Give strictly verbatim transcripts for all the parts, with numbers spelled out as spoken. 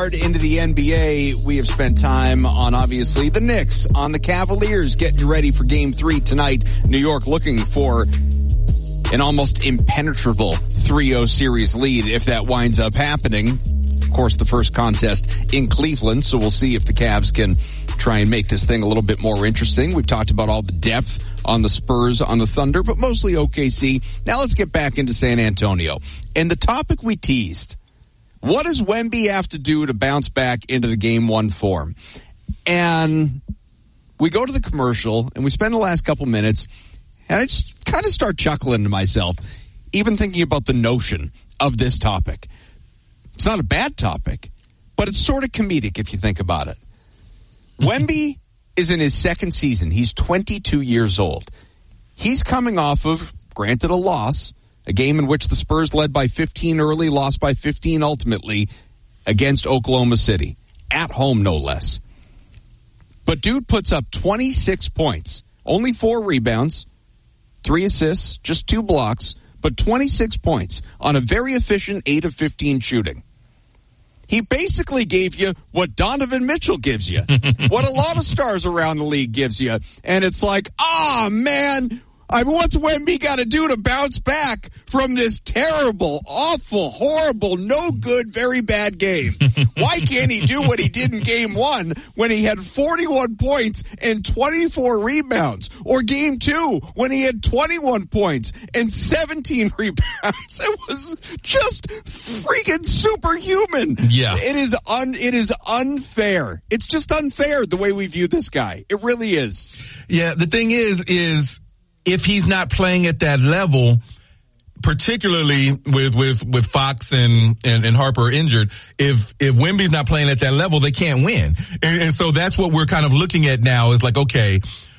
hard into the N B A, we have spent time on, obviously, the Knicks, on the Cavaliers, getting ready for game three tonight. New York looking for an almost impenetrable three oh series lead if that winds up happening. Of course, the first contest in Cleveland, so we'll see if the Cavs can try and make this thing a little bit more interesting. We've talked about all the depth on the Spurs, on the Thunder, but mostly O K C. Now let's get back into San Antonio. And the topic we teased, what does Wemby have to do to bounce back into the game one form? And we go to the commercial, and we spend the last couple minutes, and I just kind of start chuckling to myself, even thinking about the notion of this topic. It's not a bad topic, but it's sort of comedic if you think about it. Wemby is in his second season. He's twenty-two years old. He's coming off of, granted, a loss, a game in which the Spurs led by fifteen early, lost by fifteen ultimately against Oklahoma City. At home, no less. But dude puts up twenty-six points, only four rebounds, three assists, just two blocks, but twenty-six points on a very efficient eight of fifteen shooting. He basically gave you what Donovan Mitchell gives you, what a lot of stars around the league gives you. And it's like, ah, oh, man, I mean, what's Wemby got to do to bounce back from this terrible, awful, horrible, no good, very bad game? Why can't he do what he did in game one when he had forty-one points and twenty-four rebounds? Or game two when he had twenty-one points and seventeen rebounds? It was just freaking superhuman. Yeah. It is un, it is unfair. It's just unfair the way we view this guy. It really is. Yeah, the thing is, is if he's not playing at that level, particularly with, with, with Fox and, and, and Harper injured, if, if Wemby's not playing at that level, they can't win. And, and so that's what we're kind of looking at now is like, okay,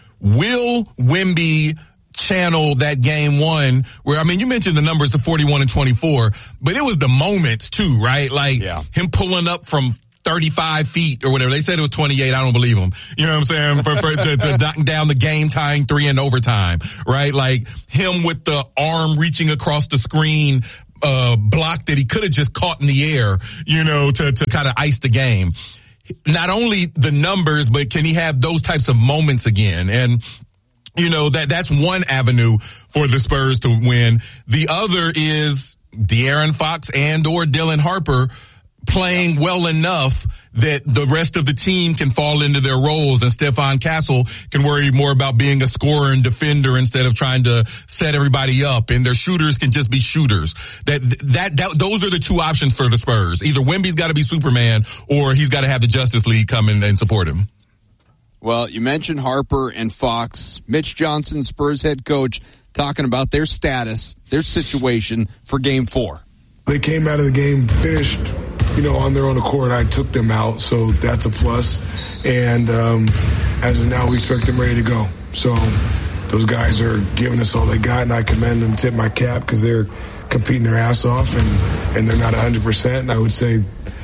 will Wemby channel that game one where, I mean, you mentioned the numbers, the forty-one and twenty-four, but it was the moments too, right? Like yeah. him pulling up from thirty-five feet or whatever. They said it was twenty-eight. I don't believe them. You know what I'm saying? For, for, to, to knock down the game tying three in overtime, right? Like him with the arm reaching across the screen, uh, block that he could have just caught in the air, you know, to, to kind of ice the game. Not only the numbers, but can he have those types of moments again? And, you know, that, that's one avenue for the Spurs to win. The other is De'Aaron Fox and or Dylan Harper playing well enough that the rest of the team can fall into their roles and Stephon Castle can worry more about being a scorer and defender instead of trying to set everybody up, and their shooters can just be shooters. That, that, that, those are the two options for the Spurs. Either Wemby's got to be Superman or he's got to have the Justice League come in and support him. Well, you mentioned Harper and Fox. Mitch Johnson, Spurs head coach, talking about their status, their situation for game four. They came out of the game finished, you know, on their own accord. I took them out, so that's a plus. And um, as of now, we expect them ready to go. So those guys are giving us all they got, and I commend them, tip my cap, because they're competing their ass off, and, and they're not one hundred percent. And I would say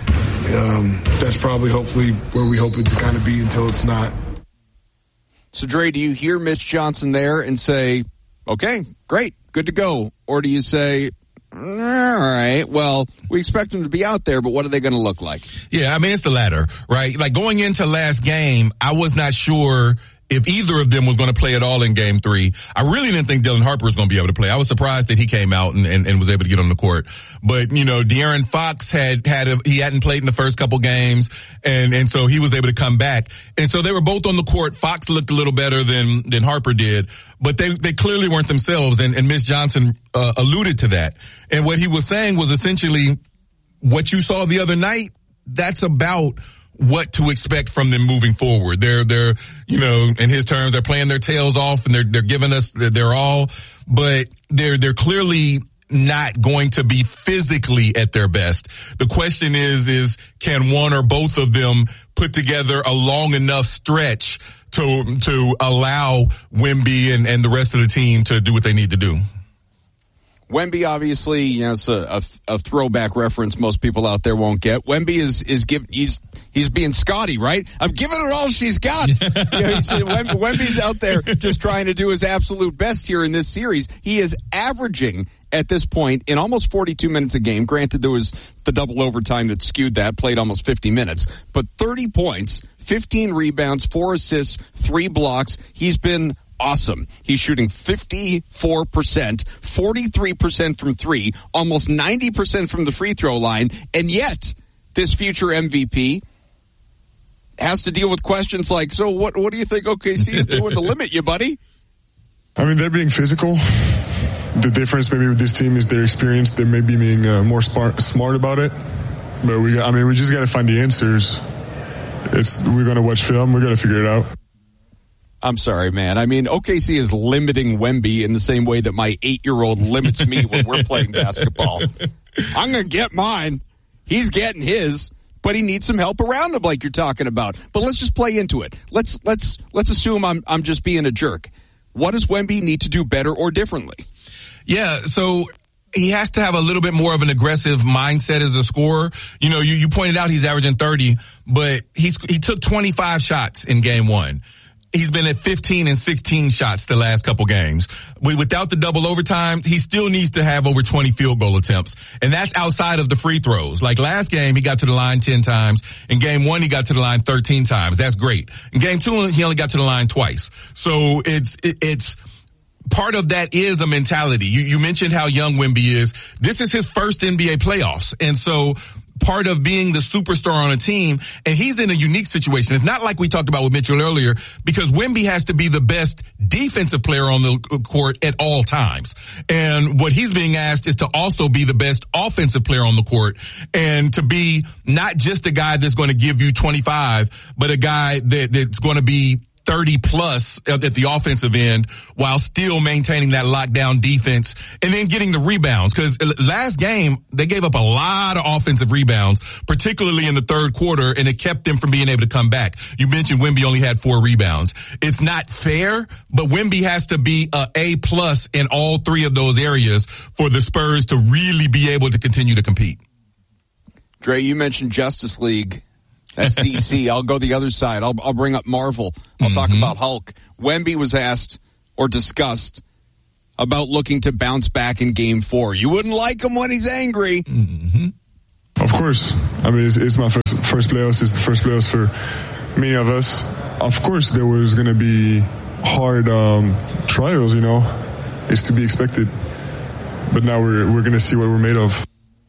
um, that's probably hopefully where we hope it to kind of be until it's not. So, Dre, do you hear Mitch Johnson there and say, okay, great, good to go? Or do you say, all right, well, we expect them to be out there, but what are they going to look like? Yeah, I mean, it's the latter, right? Like going into last game, I was not sure if either of them was going to play at all in game three. I really didn't think Dylan Harper was going to be able to play. I was surprised that he came out and, and, and was able to get on the court. But, you know, De'Aaron Fox had, had a, he hadn't played in the first couple games, and, and so he was able to come back. And so they were both on the court. Fox looked a little better than, than Harper did, but they, they clearly weren't themselves, and, and Miss Johnson, uh, alluded to that. And what he was saying was essentially what you saw the other night, that's about what to expect from them moving forward. They're, they're, you know, in his terms, they're playing their tails off and they're, they're giving us their, their all, but they're, they're clearly not going to be physically at their best. The question is, is can one or both of them put together a long enough stretch to, to allow Wemby and, and the rest of the team to do what they need to do? Wemby, obviously, you know, it's a, a, a throwback reference most people out there won't get. Wemby is is give, he's he's being Scotty, right? I'm giving her all she's got. You know, he's, Wemby, Wemby's out there just trying to do his absolute best here in this series. He is averaging at this point in almost forty-two minutes a game. Granted, there was the double overtime that skewed that, played almost fifty minutes, but thirty points, fifteen rebounds, four assists, three blocks. He's been awesome. He's shooting fifty-four percent, forty-three percent from three, almost ninety percent from the free throw line, and yet this future M V P has to deal with questions like, so what What do you think O K C is doing to limit you, buddy? I mean, they're being physical. The difference maybe with this team is their experience. They may be being uh, more smart, smart about it, but we, I mean, we just got to find the answers. It's We're going to watch film. We're going to figure it out. I'm sorry, man. I mean, O K C is limiting Wemby in the same way that my eight-year-old limits me when we're playing basketball. I'm going to get mine. He's getting his, but he needs some help around him like you're talking about. But let's just play into it. Let's let's let's assume I'm I'm just being a jerk. What does Wemby need to do better or differently? Yeah, so he has to have a little bit more of an aggressive mindset as a scorer. You know, you, you pointed out he's averaging thirty, but he's he took twenty-five shots in game one. He's been at fifteen and sixteen shots the last couple games. Without the double overtime, he still needs to have over twenty field goal attempts. And that's outside of the free throws. Like last game, he got to the line ten times. In game one, he got to the line thirteen times. That's great. In game two, he only got to the line twice. So it's, it, it's, part of that is a mentality. You, you mentioned how young Wemby is. This is his first N B A playoffs. And so part of being the superstar on a team, and he's in a unique situation. It's not like we talked about with Mitchell earlier, because Wemby has to be the best defensive player on the court at all times. And what he's being asked is to also be the best offensive player on the court, and to be not just a guy that's going to give you twenty-five, but a guy that, that's going to be thirty plus at the offensive end while still maintaining that lockdown defense and then getting the rebounds. Because last game, they gave up a lot of offensive rebounds, particularly in the third quarter, and it kept them from being able to come back. You mentioned Wemby only had four rebounds. It's not fair, but Wemby has to be a A plus in all three of those areas for the Spurs to really be able to continue to compete. Dre, you mentioned Justice League. That's D C. I'll go the other side. I'll, I'll bring up Marvel. I'll mm-hmm. talk about Hulk. Wemby was asked or discussed about looking to bounce back in game four. You wouldn't like him when he's angry. Mm-hmm. Of course. I mean, it's, it's my first, first playoffs. It's the first playoffs for many of us. Of course, there was going to be hard um, trials, you know. It's to be expected. But now we're, we're going to see what we're made of.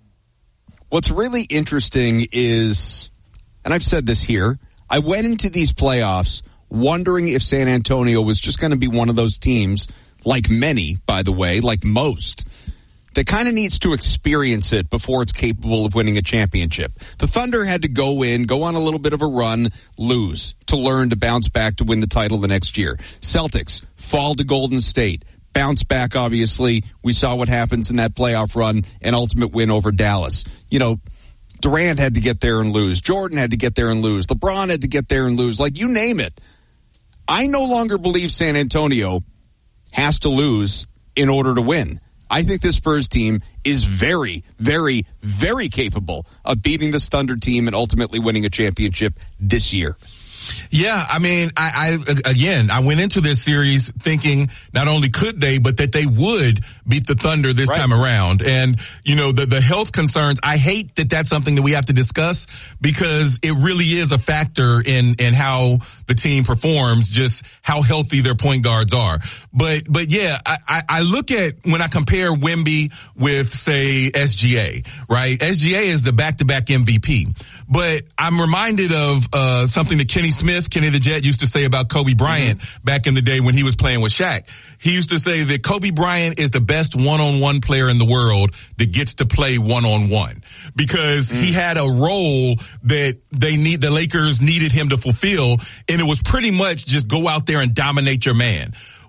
What's really interesting is, and I've said this here, I went into these playoffs wondering if San Antonio was just going to be one of those teams, like many, by the way, like most, that kind of needs to experience it before it's capable of winning a championship. The Thunder had to go in, go on a little bit of a run, lose, to learn to bounce back to win the title the next year. Celtics fall to Golden State. Bounce back, obviously. We saw what happens in that playoff run, an ultimate win over Dallas. You know, Durant had to get there and lose. Jordan had to get there and lose. LeBron had to get there and lose. Like, you name it. I no longer believe San Antonio has to lose in order to win. I think this Spurs team is very, very, very capable of beating this Thunder team and ultimately winning a championship this year. Yeah, I mean, I, I, again, I went into this series thinking not only could they, but that they would beat the Thunder this right. time around. And, you know, the, the health concerns, I hate that that's something that we have to discuss because it really is a factor in, in how the team performs, just how healthy their point guards are. But, but yeah, I, I, I look at when I compare Wemby with, say, S G A, right? S G A is the back-to-back M V P. But I'm reminded of, uh, something that Kenny Smith, Kenny the Jet, used to say about Kobe Bryant mm-hmm. back in the day when he was playing with Shaq. He used to say that Kobe Bryant is the best one-on-one player in the world that gets to play one-on-one because mm. he had a role that they need, the Lakers needed him to fulfill, and it was pretty much just go out there and dominate your man.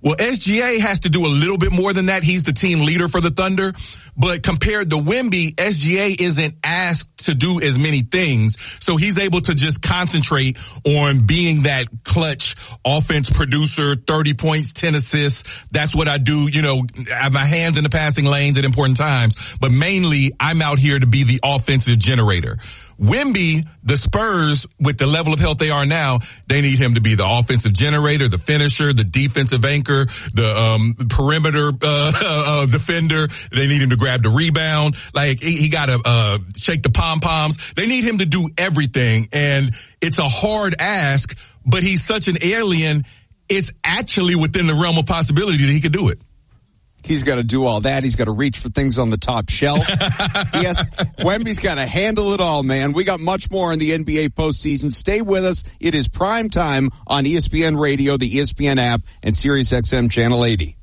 Well, S G A has to do a little bit more than that. He's the team leader for the Thunder. But compared to Wemby, S G A isn't asked to do as many things. So he's able to just concentrate on being that clutch offense producer, thirty points, ten assists. That's what I do. You know, I have my hands in the passing lanes at important times. But mainly, I'm out here to be the offensive generator. Wemby, the Spurs, with the level of health they are now, they need him to be the offensive generator, the finisher, the defensive anchor, the um perimeter uh, uh defender. They need him to grab the rebound. Like, he, he got to uh shake the pom-poms. They need him to do everything, and it's a hard ask, but he's such an alien, it's actually within the realm of possibility that he could do it. He's got to do all that. He's got to reach for things on the top shelf. he has, Wemby's got to handle it all, man. We got much more in the N B A postseason. Stay with us. It is prime time on E S P N Radio, the E S P N app, and Sirius X M Channel eighty.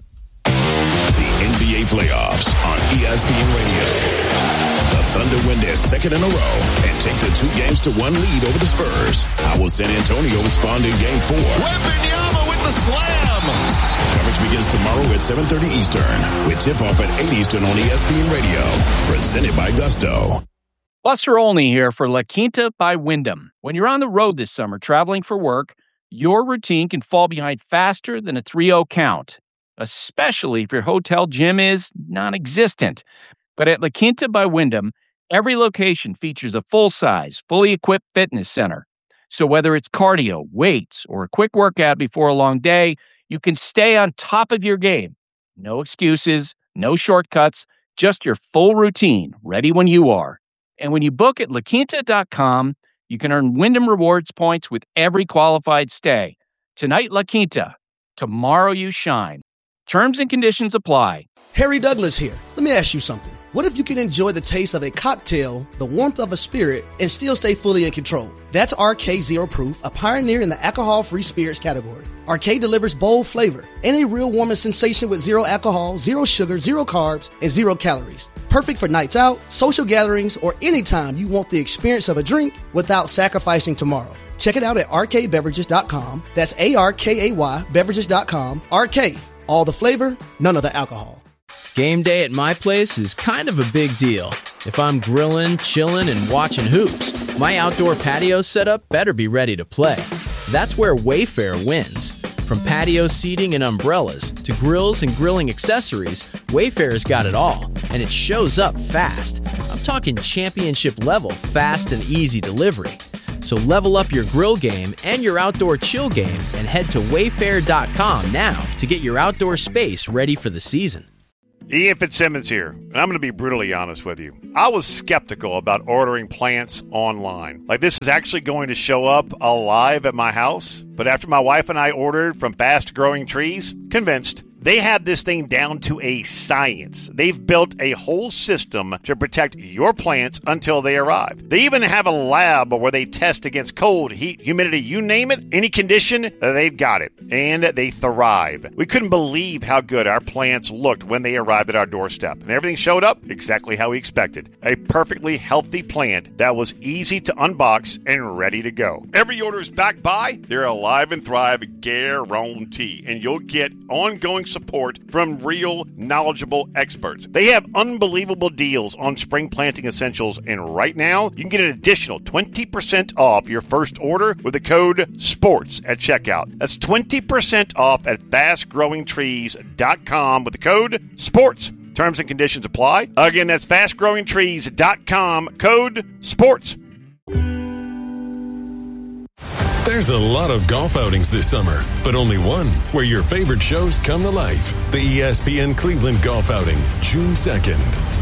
The N B A playoffs on E S P N Radio. The Thunder win their second in a row and take the two games to one lead over the Spurs. How will San Antonio respond in game four? Wembanyama with the slam. Coverage begins tomorrow at seven thirty Eastern with tip-off at eight Eastern on E S P N Radio. Presented by Gusto. Buster Olney here for La Quinta by Wyndham. When you're on the road this summer traveling for work, your routine can fall behind faster than a three oh count, especially if your hotel gym is non-existent. But at La Quinta by Wyndham, every location features a full-size, fully equipped fitness center. So whether it's cardio, weights, or a quick workout before a long day, you can stay on top of your game. No excuses, no shortcuts, just your full routine, ready when you are. And when you book at la quinta dot com, you can earn Wyndham Rewards points with every qualified stay. Tonight, La Quinta. Tomorrow, you shine. Terms and conditions apply. Harry Douglas here. Let me ask you something. What if you can enjoy the taste of a cocktail, the warmth of a spirit, and still stay fully in control? That's R K Zero Proof, a pioneer in the alcohol-free spirits category. R K delivers bold flavor and a real warming sensation with zero alcohol, zero sugar, zero carbs, and zero calories. Perfect for nights out, social gatherings, or anytime you want the experience of a drink without sacrificing tomorrow. Check it out at r k beverages dot com. That's A R K A Y beverages dot com. R K, all the flavor, none of the alcohol. Game day at my place is kind of a big deal. If I'm grilling, chilling, and watching hoops, my outdoor patio setup better be ready to play. That's where Wayfair wins. From patio seating and umbrellas to grills and grilling accessories, Wayfair's got it all, and it shows up fast. I'm talking championship level fast and easy delivery. So level up your grill game and your outdoor chill game and head to wayfair dot com now to get your outdoor space ready for the season. Ian Fitzsimmons here, and I'm going to be brutally honest with you. I was skeptical about ordering plants online. Like, this is actually going to show up alive at my house. But after my wife and I ordered from Fast Growing Trees, convinced. They have this thing down to a science. They've built a whole system to protect your plants until they arrive. They even have a lab where they test against cold, heat, humidity, you name it, any condition, they've got it. And they thrive. We couldn't believe how good our plants looked when they arrived at our doorstep. And everything showed up exactly how we expected. A perfectly healthy plant that was easy to unbox and ready to go. Every order is backed by their Alive and Thrive guarantee. And you'll get ongoing support from real, knowledgeable experts. They have unbelievable deals on spring planting essentials, and right now, you can get an additional twenty percent off your first order with the code SPORTS at checkout. That's twenty percent off at fast growing trees dot com with the code SPORTS. Terms and conditions apply. Again, that's fast growing trees dot com, code SPORTS. There's a lot of golf outings this summer, but only one where your favorite shows come to life. The E S P N Cleveland Golf Outing, June second.